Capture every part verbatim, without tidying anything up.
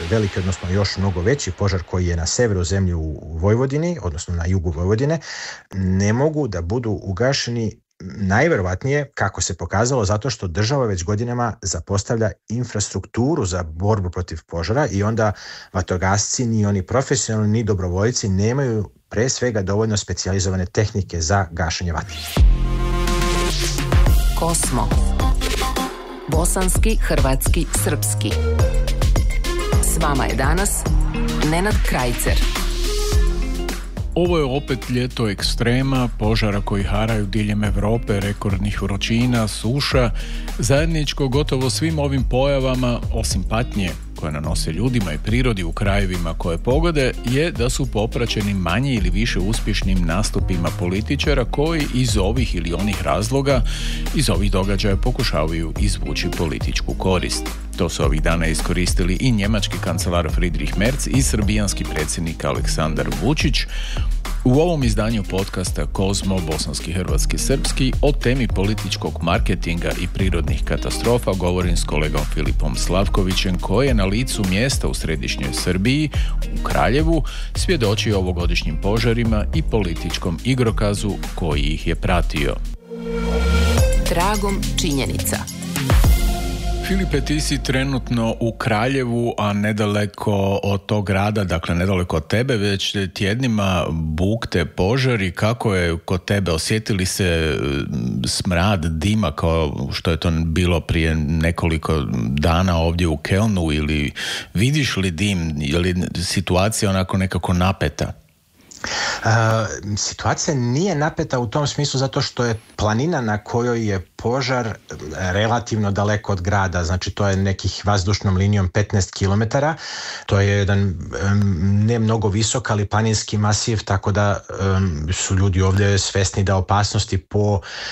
veliki, odnosno još mnogo veći požar koji je na severu zemlje u Vojvodini, odnosno na jugu Vojvodine, ne mogu da budu ugašeni najverovatnije, kako se pokazalo, zato što država već godinama zapostavlja infrastrukturu za borbu protiv požara i onda vatrogasci, ni oni profesionalni, ni dobrovoljci nemaju pre svega dovoljno specijalizovane tehnike za gašenje vatre. Kosmo. Bosanski, hrvatski, srpski. S vama je danas Nenad Krajcer. Ovo je opet ljeto ekstrema, požara koji haraju diljem Europe, rekordnih vrućina, suša. Zajedničko gotovo svim ovim pojavama, osim patnje koje nanose ljudima i prirodi u krajevima koje pogode, je da su popraćeni manje ili više uspješnim nastupima političara koji iz ovih ili onih razloga, iz ovih događaja pokušavaju izvući političku korist. To su ovih dana iskoristili i njemački kancelar Friedrich Merz i srbijanski predsjednik Aleksandar Vučić. U ovom izdanju podcasta Kozmo, bosanski, hrvatski, srpski, o temi političkog marketinga i prirodnih katastrofa govorim s kolegom Filipom Slavkovićem, koji je na licu mjesta u središnjoj Srbiji, u Kraljevu, svjedočio ovogodišnjim požarima i političkom igrokazu koji ih je pratio. Tragom činjenica. Filipe, ti si trenutno u Kraljevu, a nedaleko od tog grada, dakle nedaleko od tebe, već tjednima bukte požari. Kako je kod tebe? Osjetili se smrad dima kao što je to bilo prije nekoliko dana ovdje u Kelnu, ili vidiš li dim? Je li situacija onako nekako napeta? Uh, situacija nije napeta u tom smislu zato što je planina na kojoj je požar relativno daleko od grada, znači to je nekih vazdušnom linijom petnaest kilometara, to je jedan um, ne mnogo visok, ali planinski masiv, tako da um, su ljudi ovdje svesni da opasnosti po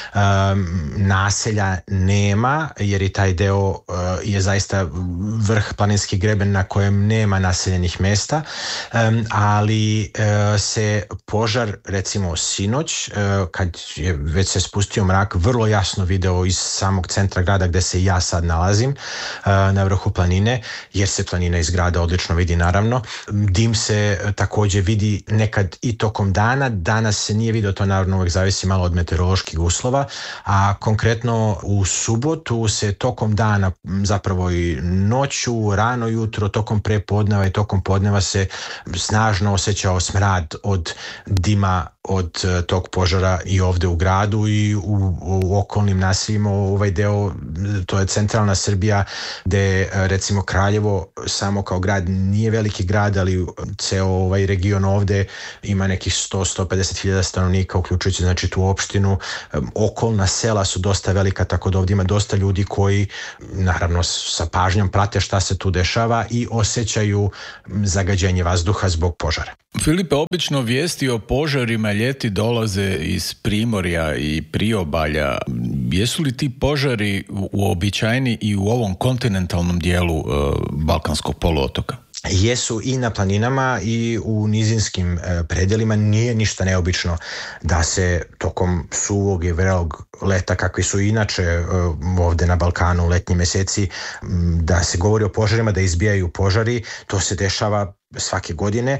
um, naselja nema, jer i taj deo uh, je zaista vrh planinski greben na kojem nema naseljenih mesta, um, ali uh, se požar, recimo sinoć, kad je već se spustio mrak, vrlo jasno video iz samog centra grada gdje se ja sad nalazim, na vrhu planine, jer se planina iz grada odlično vidi, naravno. Dim se također vidi nekad i tokom dana, danas se nije vidio, to naravno uvijek zavisi malo od meteoroloških uslova, a konkretno u subotu se tokom dana, zapravo i noću, rano jutro, tokom prepodneva i tokom podneva se snažno osjećao smrad od dima od tog požara i ovdje u gradu i u, u okolnim naseljima. Ovaj deo, to je centralna Srbija, gdje recimo Kraljevo samo kao grad nije veliki grad, ali ceo ovaj region ovdje ima nekih sto do sto pedeset hiljada stanovnika, uključujući znači tu opštinu. Okolna sela su dosta velika, tako da ovdje ima dosta ljudi koji naravno sa pažnjom prate šta se tu dešava i osjećaju zagađenje vazduha zbog požara. Filipe, obično vijesti o požarima ljeti dolaze iz Primorja i Priobalja. Jesu li ti požari uobičajeni i u ovom kontinentalnom dijelu uh, Balkanskog poluotoka? Jesu i na planinama i u nizinskim e, predjelima. Nije ništa neobično da se tokom suvog i vrelog leta, kakvi su inače e, ovdje na Balkanu letnji mjeseci, da se govori o požarima, da izbijaju požari. To se dešava svake godine.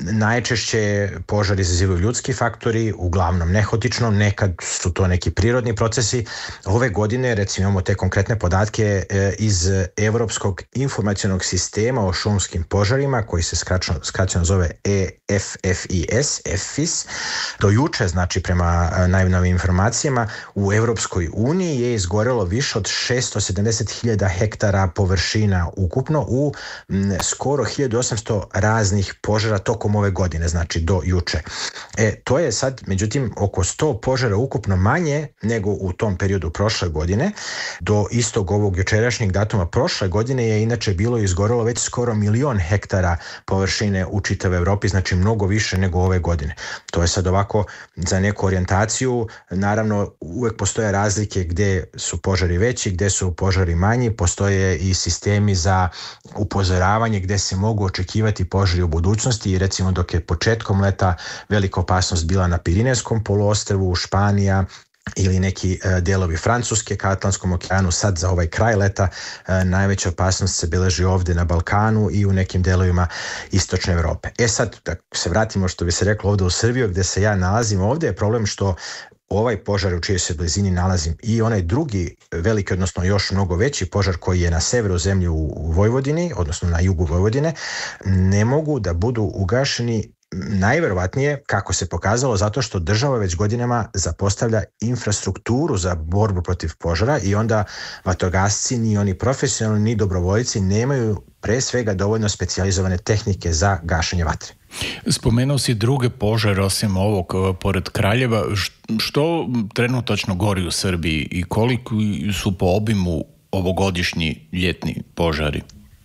Najčešće požari izazivaju ljudski faktori, uglavnom nehotično, nekad su to neki prirodni procesi. Ove godine, recimo, imamo te konkretne podatke iz Europskog informacionog sistema o šumskim požarima, koji se skraćeno zove E F F I S, E F I S. Do juče, znači prema najnovijim informacijama, u Europskoj uniji je izgorelo više od šesto sedamdeset hiljada hektara površina ukupno u m, skoro hiljadu osamsto raznih požara tokom ove godine, znači do juče. E, to je sad, međutim, oko sto požara ukupno manje nego u tom periodu prošle godine. Do istog ovog jučerašnjeg datuma prošle godine je inače bilo izgorelo već skoro milion hektara površine u čitavoj Europi, znači mnogo više nego ove godine. To je sad ovako za neku orijentaciju. Naravno, uvek postoje razlike gdje su požari veći, gdje su požari manji, postoje i sistemi za upozoravanje gdje se mogu očekivati požari u budućnosti, i recimo dok je početkom leta velika opasnost bila na Pirinejskom poluostrvu, Španija, ili neki dijelovi Francuske ka Atlantskom okeanu. Sad za ovaj kraj leta najveća opasnost se beleži ovdje na Balkanu i u nekim dijelovima istočne Europe. E sad, da se vratimo što bi se reklo ovdje u Srbiju gdje se ja nalazim, ovdje je problem što ovaj požar u čijoj se blizini nalazim i onaj drugi veliki, odnosno još mnogo veći požar koji je na severu zemlje u Vojvodini, odnosno na jugu Vojvodine, ne mogu da budu ugašeni najverovatnije, kako se pokazalo, zato što država već godinama zapostavlja infrastrukturu za borbu protiv požara i onda vatrogasci, ni oni profesionalni, ni dobrovoljci nemaju pre svega dovoljno specijalizovane tehnike za gašenje vatre. Spomenuo si druge požare osim ovog pored Kraljeva. Što trenutačno gori u Srbiji i koliko su po obimu ovogodišnji ljetni požari?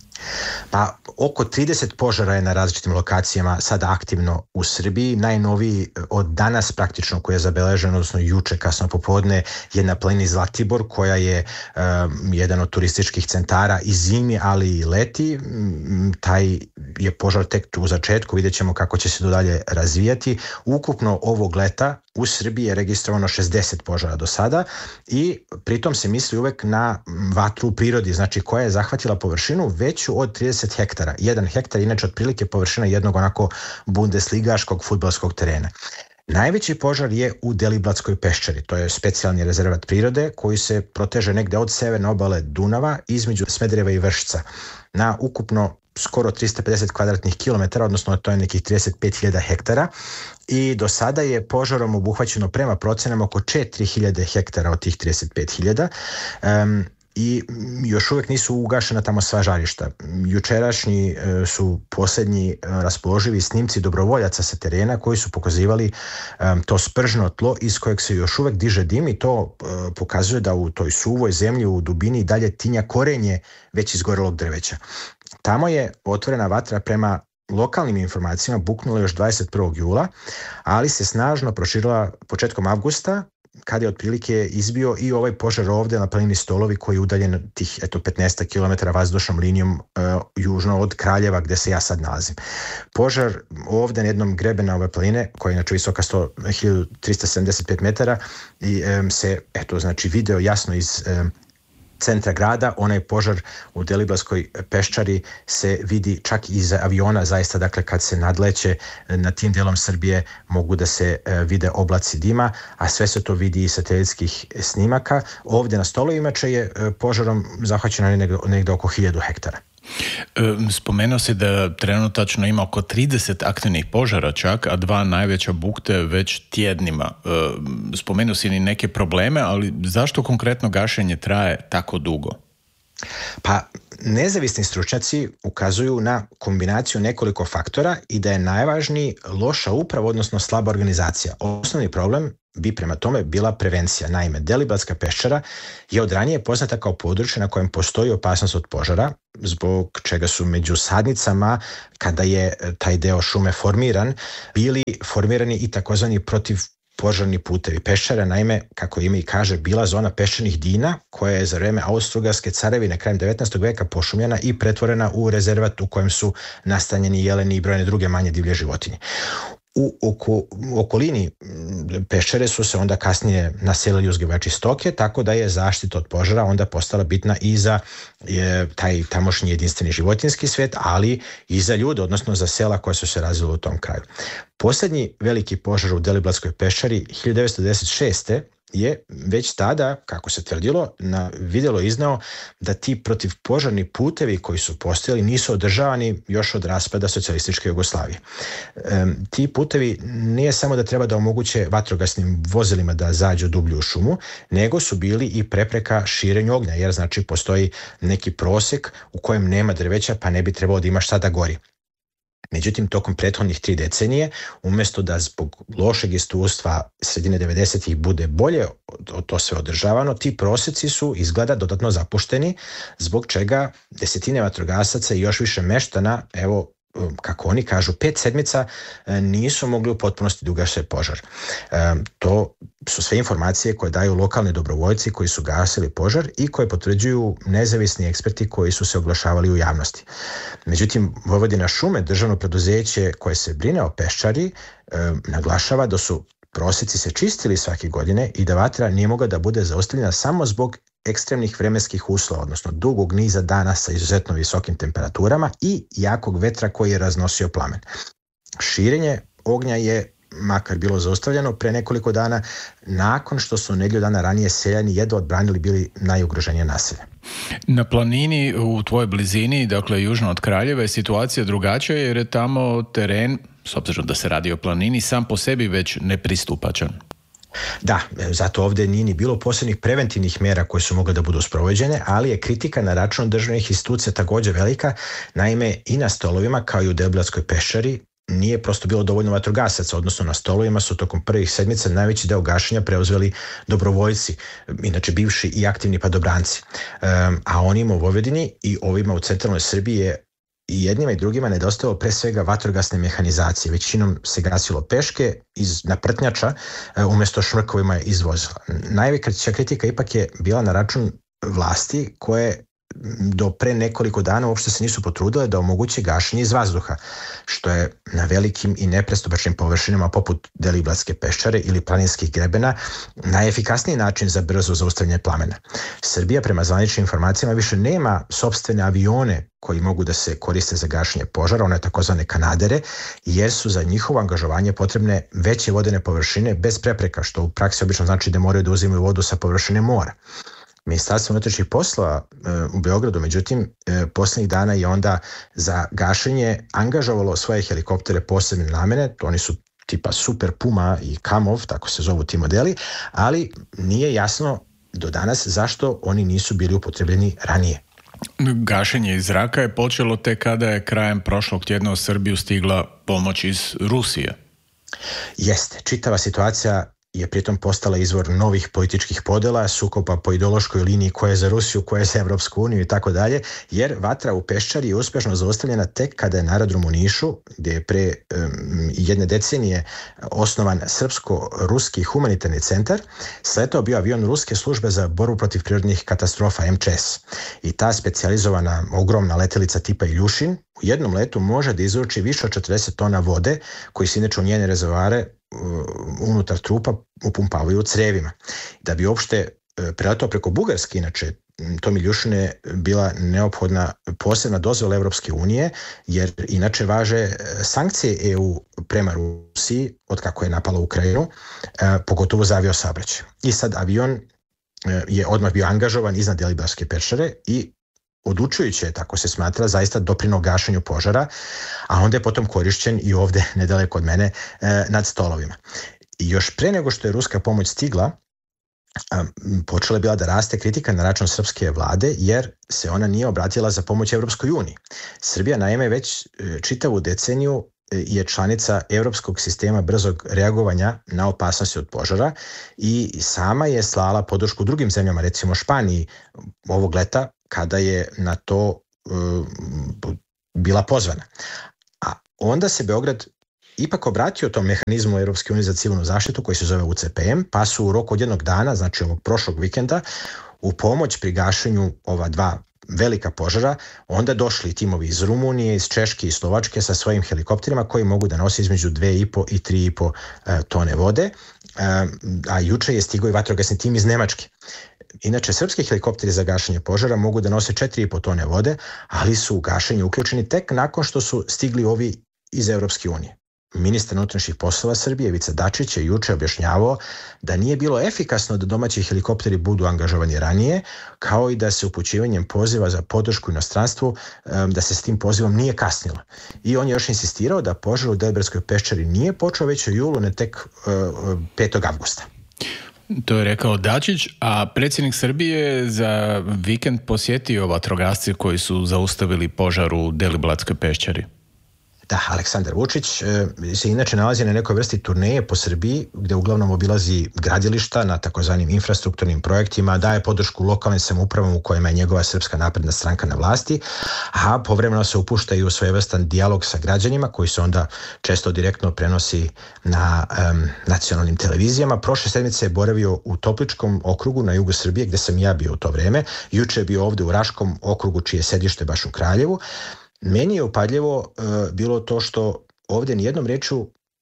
Pa oko trideset požara je na različitim lokacijama sada aktivno u Srbiji. Najnoviji od danas praktično koji je zabeležen, odnosno juče kasno popodne, je na planini Zlatibor koja je um, jedan od turističkih centara i zimi, ali i leti. Taj je požar tek u začetku, vidjet ćemo kako će se to dalje razvijati. Ukupno ovog leta u Srbiji je registrovano šezdeset požara do sada i pritom se misli uvek na vatru u prirodi, znači koja je zahvatila površinu veću od trideset hektara. Jedan hektar inače otprilike površina jednog onako bundesligaškog fudbalskog terena. Najveći požar je u Deliblatskoj peščari, to je specijalni rezervat prirode koji se proteže negde od severne obale Dunava između Smedereva i Vršca na ukupno skoro tristo pedeset kvadratnih kilometara, odnosno to je nekih trideset pet hiljada hektara i do sada je požarom obuhvaćeno prema procenama oko četiri hiljade hektara od tih trideset pet hiljada. Um, i još uvijek nisu ugašena tamo sva žarišta. Jučerašnji e, su posljednji e, raspoloživi snimci dobrovoljaca sa terena koji su pokazivali e, to spržno tlo iz kojeg se još uvijek diže dim i to e, pokazuje da u toj suvoj zemlji u dubini dalje tinja korenje već izgorelog drveća. Tamo je otvorena vatra prema lokalnim informacijama buknula još dvadeset prvog jula, ali se snažno proširila početkom avgusta, kad je otprilike izbio i ovaj požar ovdje na planini Stolovi koji je udaljen tih eto petnaest kilometara vazdušnom linijom uh, južno od Kraljeva gdje se ja sad nalazim. Požar ovdje na jednom grebena ove planine koja je inače visoka hiljadu tristo sedamdeset pet metara i um, se eto znači video jasno iz um, centra grada. Onaj požar u Deliblatskoj peščari se vidi čak iz aviona, zaista, dakle kad se nadleće na tim dijelom Srbije mogu da se vide oblaci dima, a sve se to vidi iz satelitskih snimaka. Ovdje na Stolovima je požarom zahvaćeno negdje, negdje oko hiljadu hektara. Spomenuo si da trenutačno ima oko trideset aktivnih požara čak, a dva najveća bukte već tjednima. Spomenuo si i neke probleme, ali zašto konkretno gašenje traje tako dugo? Pa nezavisni stručnjaci ukazuju na kombinaciju nekoliko faktora i da je najvažniji loša uprava, odnosno slaba organizacija. Osnovni problem bi prema tome bila prevencija. Naime, Deliblatska peščara je od ranije poznata kao područje na kojem postoji opasnost od požara, zbog čega su među sadnicama, kada je taj deo šume formiran, bili formirani i takozvani protiv požarni putevi. Peščara, naime, kako ime i kaže, bila zona peščanih dina koja je za vreme Austro-Ugarske carevine krajem devetnaestog veka pošumljena i pretvorena u rezervat u kojem su nastanjeni jeleni i brojne druge manje divlje životinje. U oko, okolini peščare su se onda kasnije naselili uzgajivači stoke, tako da je zaštita od požara onda postala bitna i za je, taj tamošnji jedinstveni životinjski svijet, ali i za ljude, odnosno za sela koja su se razvila u tom kraju. Posljednji veliki požar u Deliblatskoj peščari hiljadu devetsto devedeset šeste je već tada, kako se tvrdilo, na vidjelo izneo da ti protivpožarni putevi koji su postojali nisu održavani još od raspada socijalističke Jugoslavije. E, ti putevi nije samo da treba da omoguće vatrogasnim vozilima da zađu dublje u šumu, nego su bili i prepreka širenju ognja, jer znači postoji neki prosjek u kojem nema drveća pa ne bi trebalo da ima šta da gori. Međutim, tokom prethodnih tri decenije, umjesto da zbog lošeg iskustva sredine devedesetih bude bolje to sve održavano, ti prosjeci su izgleda dodatno zapušteni, zbog čega desetine vatrogasaca i još više meštana, evo, kako oni kažu, pet sedmica nisu mogli u potpunosti da ugase požar. E, to su sve informacije koje daju lokalni dobrovoljci koji su gasili požar i koje potvrđuju nezavisni eksperti koji su se oglašavali u javnosti. Međutim, Vojvodina šume, državno preduzeće koje se brine o peščari, e, naglašava da su prosjeci se čistili svake godine i da vatra nije mogla da bude zaustavljena samo zbog ekstremnih vremenskih uslova, odnosno dugog niza dana sa izuzetno visokim temperaturama i jakog vetra koji je raznosio plamen. Širenje ognja je makar bilo zaustavljeno pre nekoliko dana, nakon što su nedjelju dana ranije seljani jedva odbranili bili najugroženije naselje. Na planini u tvojoj blizini, dakle južno od Kraljeva, je situacija drugačija jer je tamo teren, s obzirom da se radi o planini, sam po sebi već nepristupačan. Da, zato ovdje nije ni bilo posebnih preventivnih mjera koje su mogle da budu sprovođene, ali je kritika na račun državnih institucija također velika. Naime, i na stolovima, kao i u Deliblatskoj peščari, nije prosto bilo dovoljno vatrogasaca, odnosno na stolovima su tokom prvih sedmica najveći deo gašenja preuzeli dobrovoljci, inače bivši i aktivni padobranci. Um, a onima u Vojvodini i ovima u centralnoj Srbiji je i jednima i drugima nedostajalo pre svega vatrogasne mehanizacije. Većinom se gasilo peške iz naprtnjača umjesto šmrkovima iz vozila. Najveća kritika ipak je bila na račun vlasti koje do pre nekoliko dana uopšte se nisu potrudile da omoguće gašenje iz vazduha, što je na velikim i nepristupačnim površinama poput Deliblatske peščare ili planinskih grebena najefikasniji način za brzo zaustavljanje plamena. Srbija prema zvaničnim informacijama više nema sopstvene avione koji mogu da se koriste za gašenje požara, one takozvane kanadere, jer su za njihovo angažovanje potrebne veće vodene površine bez prepreka, što u praksi obično znači da moraju da uzimaju vodu sa površine mora. Ministarstvo unutrašnjih poslova e, u Beogradu, međutim, e, posljednjih dana je onda za gašenje angažovalo svoje helikoptere posebne namene, oni su tipa Super Puma i Kamov, tako se zovu ti modeli, ali nije jasno do danas zašto oni nisu bili upotrebljeni ranije. Gašenje iz zraka je počelo tek kada je krajem prošlog tjedna u Srbiju stigla pomoć iz Rusije. Jeste, čitava situacija je pritom postala izvor novih političkih podela, sukoba po ideološkoj liniji koja je za Rusiju, koja je za Evropsku uniju i tako dalje, jer vatra u Peščari je uspješno zaustavljena tek kada je na aerodromu u Nišu, gdje je pre um, jedne decenije osnovan Srpsko-ruski humanitarni centar, sletao bio avion Ruske službe za borbu protiv prirodnih katastrofa em če es. I ta specijalizovana ogromna letelica tipa Iljušin u jednom letu može da izruči više od četrdeset tona vode, koji se inače u njene rezervoare unutar trupa upumpavaju u crevima. Da bi uopšte preletao preko Bugarske, inače tom Iljušinu je bila neophodna posebna dozvola Evropske unije, jer inače važe sankcije e u prema Rusiji od kako je napala Ukrajinu, pogotovo za aviosaobraćaj. I sad avion je odmah bio angažovan iznad Deliblatske peščare i odlučujuće je, tako se smatra, zaista doprineo gašenju požara, a onda je potom korišćen i ovdje nedaleko od mene e, nad stolovima. I još pre nego što je ruska pomoć stigla, a, počela je bila da raste kritika na račun srpske vlade, jer se ona nije obratila za pomoć Evropskoj uniji. Srbija naime već e, čitavu deceniju je članica Evropskog sistema brzog reagovanja na opasnosti od požara i sama je slala podršku drugim zemljama, recimo Španiji, ovog leta, kada je na to uh, bila pozvana. A onda se Beograd ipak obratio tom mehanizmu Europske unije za civilnu zaštitu koji se zove u ce pe em, pa su u roku od jednog dana, znači ovog prošlog vikenda, u pomoć pri gašenju ova dva velika požara, onda došli timovi iz Rumunije, iz Češke i Slovačke sa svojim helikopterima koji mogu da nose između dve i po i tri i po tone vode, a juče je stigao i vatrogasni tim iz Nemačke. Inače, srpski helikopteri za gašenje požara mogu da nose četiri i po tone vode, ali su u gašenje uključeni tek nakon što su stigli ovi iz Evropske unije. Ministar unutrašnjih poslova Srbije, Ivica Dačić, je juče objašnjavao da nije bilo efikasno da domaći helikopteri budu angažovani ranije, kao i da se upućivanjem poziva za podršku inostranstvu, da se s tim pozivom nije kasnilo. I on je još insistirao da požar u Deliblatskoj peščari nije počeo već u julu, ne tek petog avgusta. To je rekao Dačić, a predsjednik Srbije je za vikend posjetio vatrogasce koji su zaustavili požar u Deliblatskoj peščari. Da, Aleksandar Vučić se inače nalazi na nekoj vrsti turneje po Srbiji, gde uglavnom obilazi gradilišta na takozvanim infrastrukturnim projektima, daje podršku lokalnim samoupravama u kojima je njegova Srpska napredna stranka na vlasti, a povremeno se upušta i u svojevrstan dijalog sa građanima koji se onda često direktno prenosi na um, nacionalnim televizijama. Prošle sedmice je boravio u Topličkom okrugu na jugu Srbije, gde sam ja bio u to vreme. Juče je bio ovde u Raškom okrugu, čije sedište baš u Kraljevu. Meni je upadljivo uh, bilo to što ovdje nijednom rečju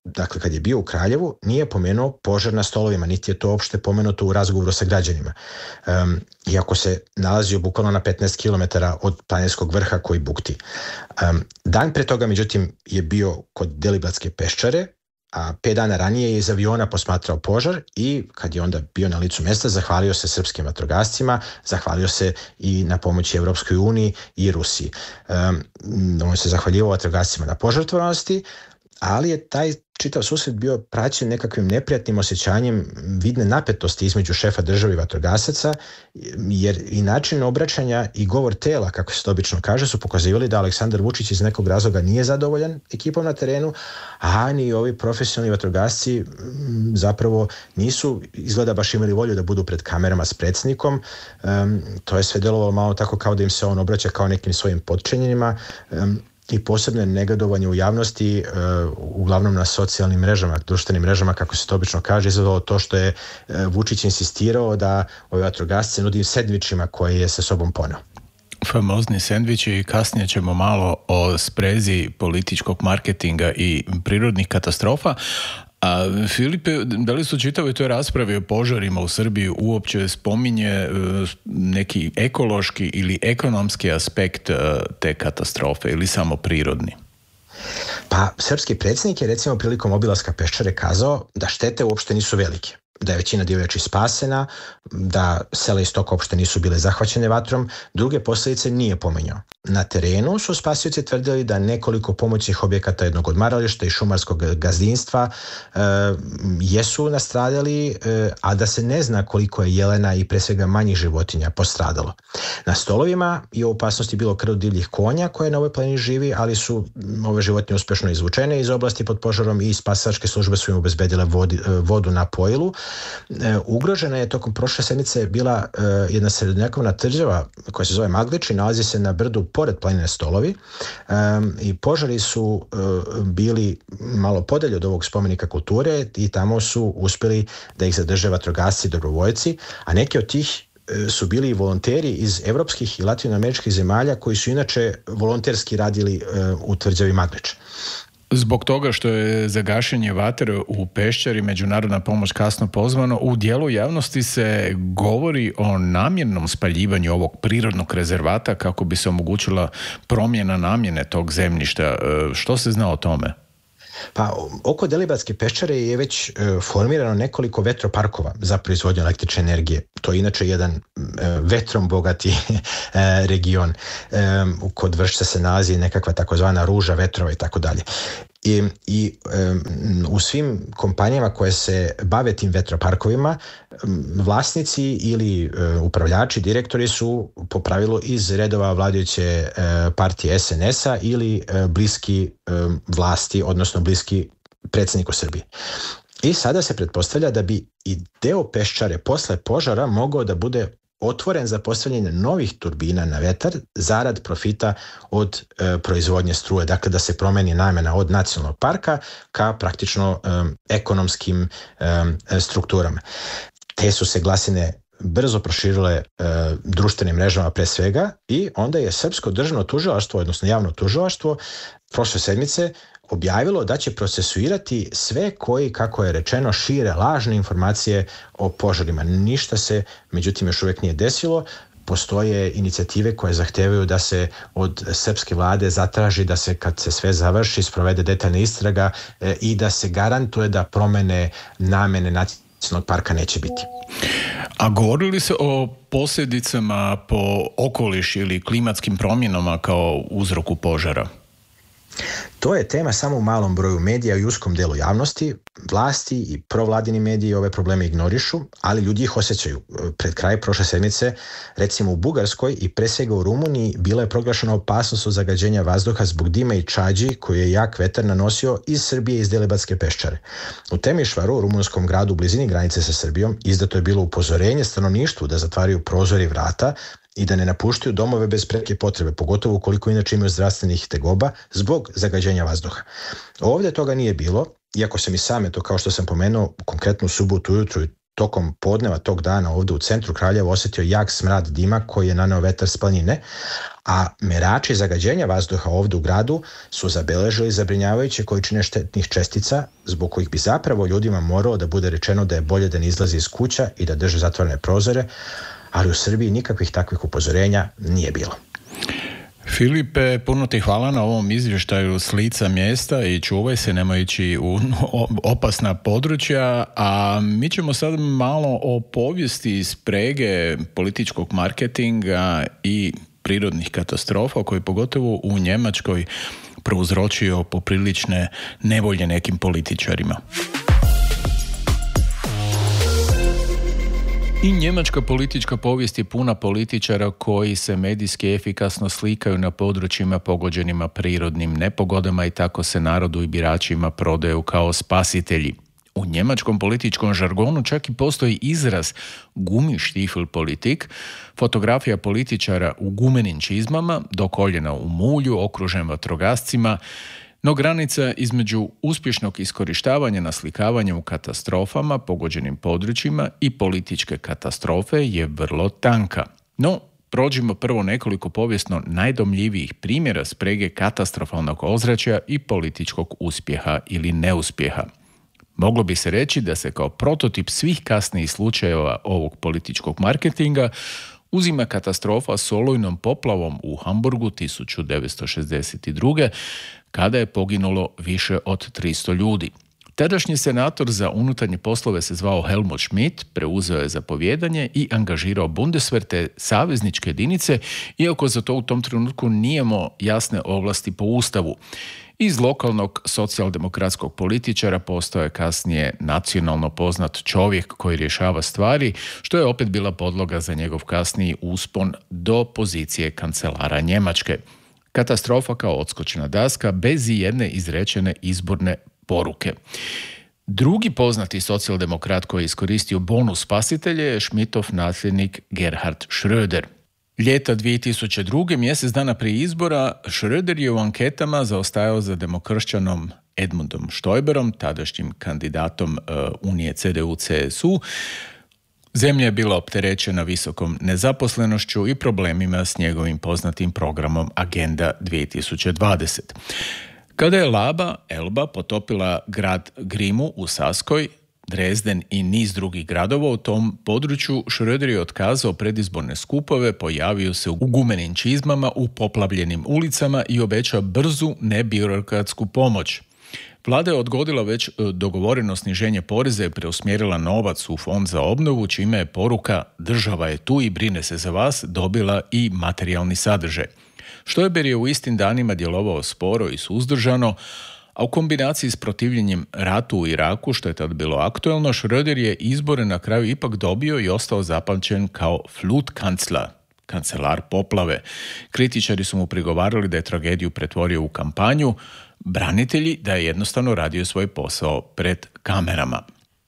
dakle kad je bio u Kraljevu, nije pomenuo požar na stolovima, niti je to uopšte pomenuto u razgovoru sa građanima. Um, iako se nalazio bukvalno na petnaest kilometara od planinskog vrha koji bukti. Um, dan pre toga, međutim, je bio kod Deliblatske peščare, a pet dana ranije je iz aviona posmatrao požar i kad je onda bio na licu mesta, zahvalio se srpskim vatrogascima, zahvalio se i na pomoći Evropskoj uniji i Rusiji. Um, on se zahvaljivao vatrogascima na požrtvovanosti, ali je taj čitav susret bio praćen nekakvim neprijatnim osjećanjem vidne napetosti između šefa države i vatrogasaca, jer i način obraćanja i govor tela, kako se to obično kaže, su pokazivali da Aleksandar Vučić iz nekog razloga nije zadovoljan ekipom na terenu, a ni ovi profesionalni vatrogasci zapravo nisu izgleda baš imali volju da budu pred kamerama s predsjednikom. Um, to je sve delovalo malo tako kao da im se on obraća kao nekim svojim potčinjenima. Um, i posebno negodovanje u javnosti, uh, uglavnom na socijalnim mrežama, društvenim mrežama, kako se to obično kaže, izazvalo to što je uh, Vučić insistirao da ove vatrogasce nudi sendvičima koje je sa sobom poneo. Famozni sendviči, kasnije ćemo malo o sprezi političkog marketinga i prirodnih katastrofa. A Filipe, da li su čitave toj raspravi o požarima u Srbiji uopće spominje neki ekološki ili ekonomski aspekt te katastrofe ili samo prirodni? Pa, srpski predsjednik je recimo prilikom obilaska Peščare kazao da štete uopšte nisu velike, da je većina divljači spasena, da sela i stoka uopšte nisu bile zahvaćene vatrom, druge posljedice nije pominjao. Na terenu su spasioci tvrdili da nekoliko pomoćnih objekata jednog odmarališta i šumarskog gazdinstva e, jesu nastradali, e, a da se ne zna koliko je jelena i pre svega manjih životinja postradalo. Na stolovima je u opasnosti bilo krv divljih konja koje na ovoj planini živi, ali su ove životinje uspešno izvučene iz oblasti pod požarom i spasilačke službe su im obezbedile vodi, vodu na pojilu. E, ugrožena je tokom prošle sedmice bila e, jedna srednjakovna tvrđava koja se zove Maglič i nalazi se na brdu pored planine Stolovi e, i požari su e, bili malo podalje od ovog spomenika kulture i tamo su uspjeli da ih zadrže vatrogasci i dobrovoljci, a neki od tih e, su bili volonteri iz evropskih i latinoameričkih zemalja koji su inače volonterski radili e, u tvrđavi Maglič. Zbog toga što je za gašenje vatre u Peščari međunarodna pomoć kasno pozvano, u dijelu javnosti se govori o namjernom spaljivanju ovog prirodnog rezervata kako bi se omogućila promjena namjene tog zemljišta. Što se zna o tome? Pa, oko Deliblatske peščare je već e, formirano nekoliko vetroparkova za proizvodnju električne energije. To je inače jedan e, vetrom bogati e, region. E, kod Vršca se nalazi nekakva takozvana ruža vetrova i tako dalje. I, i e, u svim kompanijama koje se bave tim vetroparkovima, vlasnici ili e, upravljači, direktori su po pravilu iz redova vladajuće e, partije es en es a ili e, bliski e, vlasti, odnosno bliski predsjedniku Srbije. I sada se pretpostavlja da bi i deo Peščare posle požara mogao da bude otvoren za postavljanje novih turbina na vetar zarad profita od e, proizvodnje struje, dakle da se promeni namjena od nacionalnog parka ka praktično e, ekonomskim e, strukturama. Te su se glasine brzo proširile e, društvenim mrežama pre svega i onda je Srpsko državno tužilaštvo, odnosno javno tužilaštvo, prošle sedmice objavilo da će procesuirati sve koji, kako je rečeno, šire lažne informacije o požarima. Ništa se, međutim, još uvijek nije desilo. Postoje inicijative koje zahtevaju da se od srpske vlade zatraži da se, kad se sve završi, sprovede detaljna istraga e, i da se garantuje da promene namene nacionalnog parka neće biti. A govorili se o posljedicama po okoliš ili klimatskim promjenama kao uzroku požara? To je tema samo u malom broju medija i uskom delu javnosti. Vlasti i provladini mediji ove probleme ignorišu, ali ljudi ih osjećaju. Pred kraj prošle sedmice, recimo u Bugarskoj i pre svega u Rumuniji, bila je proglašena opasnost od zagađenja vazduha zbog dima i čađi koju je jak vetar nanosio iz Srbije iz Deliblatske peščare. U Temišvaru, rumunskom gradu u blizini granice sa Srbijom, izdato je bilo upozorenje stanovništvu da zatvaraju prozori i vrata i da ne napuštaju domove bez preke potrebe, pogotovo ukoliko inače imaju zdravstvenih tegoba zbog zagađenja vazduha. Ovdje toga nije bilo, iako sam i same to, kao što sam pomenuo, konkretno u subotu ujutru tokom podneva tog dana ovdje u centru Kraljeva osjetio jak smrad dima koji je naneo vetar s planine, a merači zagađenja vazduha ovdje u gradu su zabeležili zabrinjavajuće količine štetnih čestica, zbog kojih bi zapravo ljudima moralo da bude rečeno da je bolje da ne izlazi iz kuća i da drže zatvorene prozore, ali u Srbiji nikakvih takvih upozorenja nije bilo. Filipe, puno ti hvala na ovom izvještaju s lica mjesta i čuvaj se, nemoj ići u opasna područja, a mi ćemo sad malo o povijesti sprege političkog marketinga i prirodnih katastrofa koji pogotovo u Njemačkoj prouzročio poprilične nevolje nekim političarima. I njemačka politička povijest je puna političara koji se medijski efikasno slikaju na područjima pogođenima prirodnim nepogodama i tako se narodu i biračima prodaju kao spasitelji. U njemačkom političkom žargonu čak i postoji izraz Gummistiefel-Politik, fotografija političara u gumenim čizmama, do koljena u mulju, okružen vatrogascima, no granica između uspješnog iskorištavanja naslikavanja u katastrofama, pogođenim područjima i političke katastrofe je vrlo tanka. No, prođimo prvo nekoliko povijesno najdomljivijih primjera sprege katastrofalnog ozračja i političkog uspjeha ili neuspjeha. Moglo bi se reći da se kao prototip svih kasnijih slučajeva ovog političkog marketinga uzima katastrofa s olujnom poplavom u Hamburgu tisuću devetsto šezdeset druge kada je poginulo više od tristo ljudi. Tadašnji senator za unutarnje poslove se zvao Helmut Schmidt, preuzeo je zapovijedanje i angažirao Bundeswehr te savezničke jedinice, iako za to u tom trenutku nijemo jasne ovlasti po Ustavu. Iz lokalnog socijaldemokratskog političara postao je kasnije nacionalno poznat čovjek koji rješava stvari, što je opet bila podloga za njegov kasniji uspon do pozicije kancelara Njemačke. Katastrofa kao odskočna daska bez ijedne izrečene izborne poruke. Drugi poznati socijaldemokrat koji je iskoristio bonus spasitelje je Schmidtov nasljednik Gerhard Schröder. Ljeta dvije tisuće druge, mjesec dana prije izbora, Schröder je u anketama zaostajao za demokršćanom Edmundom Stoiberom, tadašnjim kandidatom uh, Unije C D U C S U. Zemlja je bila opterećena visokom nezaposlenošću i problemima s njegovim poznatim programom Agenda dvije tisuće dvadeset. Kada je Laba, Elba, potopila grad Grimu u Saskoj, Dresden i niz drugih gradova u tom području, Schröder je otkazao predizborne skupove, pojavio se u gumenim čizmama u poplavljenim ulicama i obećao brzu nebirokratsku pomoć. Vlada je odgodila već dogovoreno sniženje poreza i preusmjerila novac u fond za obnovu, čime je poruka država je tu i brine se za vas dobila i materijalni sadržaj. Stoiber je u istim danima djelovao sporo i suzdržano, a u kombinaciji s protivljenjem ratu u Iraku, što je tad bilo aktuelno, Schröder je izbore na kraju ipak dobio i ostao zapamćen kao Flutkanzler, kancelar poplave. Kritičari su mu prigovarali da je tragediju pretvorio u kampanju, branitelji da je jednostavno radio svoj posao pred kamerama.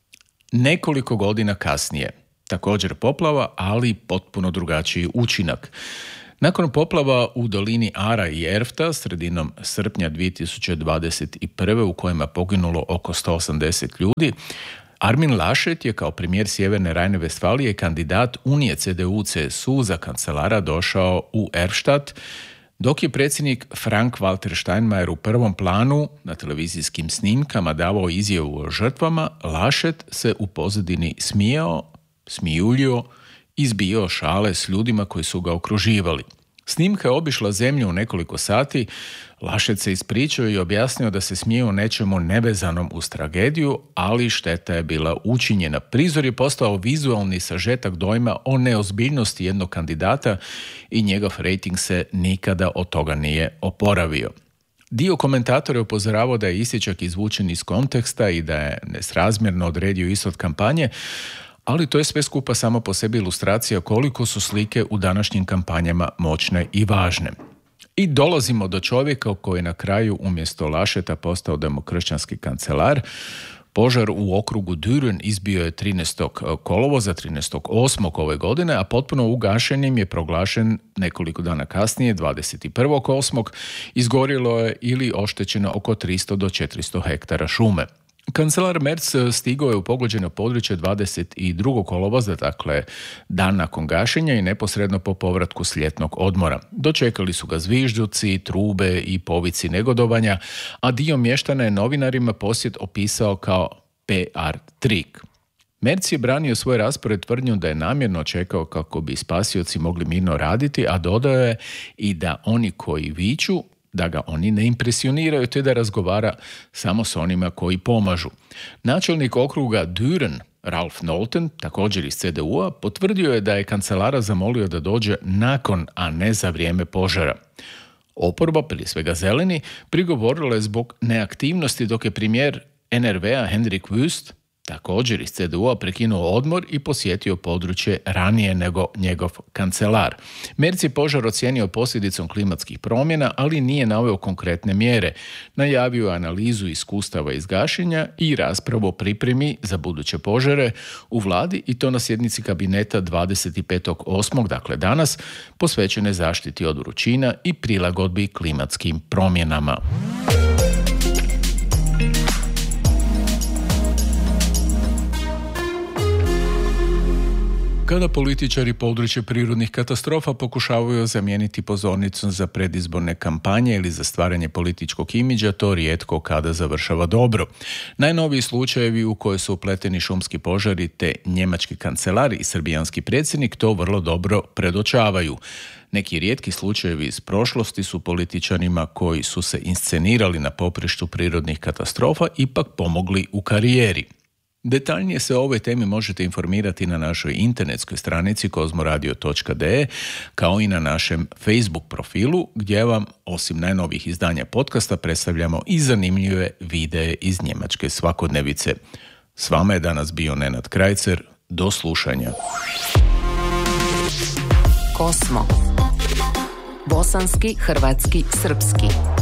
Nekoliko godina kasnije, također poplava, ali potpuno drugačiji učinak. Nakon poplava u dolini Ara i Erfta sredinom srpnja dvije tisuće dvadeset prve u kojima je poginulo oko sto osamdeset ljudi, Armin Laschet je kao premijer Sjeverne Rajne-Vestfalije kandidat Unije C D U C S U za kancelara došao u Erfstadt, dok je predsjednik Frank-Walter Steinmeier u prvom planu na televizijskim snimkama davao izjavu o žrtvama, Laschet se u pozadini smijao, smijuljio, izbijao šale s ljudima koji su ga okruživali. Snimka je obišla zemlju u nekoliko sati, Laschet se ispričao i objasnio da se smije o nečemu nevezanom uz tragediju, ali šteta je bila učinjena. Prizor je postao vizualni sažetak dojma o neozbiljnosti jednog kandidata i njegov rejting se nikada od toga nije oporavio. Dio komentatora je upozoravao da je isječak izvučen iz konteksta i da je nesrazmjerno odredio ishod kampanje, ali to je sve skupa samo po sebi ilustracija koliko su slike u današnjim kampanjama moćne i važne. I dolazimo do čovjeka koji je na kraju umjesto Lascheta postao demokršćanski kancelar. Požar u okrugu Düren izbio je trinaestog kolovoza, trinaestog osmog ove godine, a potpuno ugašenim je proglašen nekoliko dana kasnije, dvadeset prvog osmog Izgorjelo je ili oštećeno oko tristo do četiristo hektara šume. Kancelar Merz stigao je u pogođeno područje dvadeset drugog kolovoza, dakle dan nakon gašenja i neposredno po povratku s ljetnog odmora. Dočekali su ga zvižduci, trube i povici negodovanja, a dio mještana je novinarima posjet opisao kao P R trik. Merz je branio svoj raspored tvrdnjom da je namjerno čekao kako bi spasioci mogli mirno raditi, a dodao je i da oni koji viču, da ga oni ne impresioniraju te da razgovara samo s onima koji pomažu. Načelnik okruga Düren, Ralf Nolten, također iz C D U-a, potvrdio je da je kancelara zamolio da dođe nakon, a ne za vrijeme požara. Oporba, prije svega zeleni, prigovorila je zbog neaktivnosti dok je premijer N R V-a Henrik Wüst, također iz C D U-a, prekinuo odmor i posjetio područje ranije nego njegov kancelar. Merz je požar ocijenio posljedicom klimatskih promjena, ali nije naveo konkretne mjere. Najavio je analizu iskustava iz gašenja i raspravu o pripremi za buduće požare u vladi, i to na sjednici kabineta dvadeset petog osmog dakle danas, posvećene zaštiti od vrućina i prilagodbi klimatskim promjenama. Kada političari područje prirodnih katastrofa pokušavaju zamijeniti pozornicom za predizborne kampanje ili za stvaranje političkog imidža, to rijetko kada završava dobro. Najnoviji slučajevi u koje su upleteni šumski požari te njemački kancelar i srbijanski predsjednik to vrlo dobro predočavaju. Neki rijetki slučajevi iz prošlosti su političarima koji su se inscenirali na poprištu prirodnih katastrofa ipak pomogli u karijeri. Detaljnije se o ovoj temi možete informirati na našoj internetskoj stranici kozmoradio točka de kao i na našem Facebook profilu, gdje vam osim najnovijih izdanja podcasta predstavljamo i zanimljive videe iz njemačke svakodnevice. S vama je danas bio Nenad Krajcer. Do slušanja. Kosmo. Bosanski, hrvatski, srpski.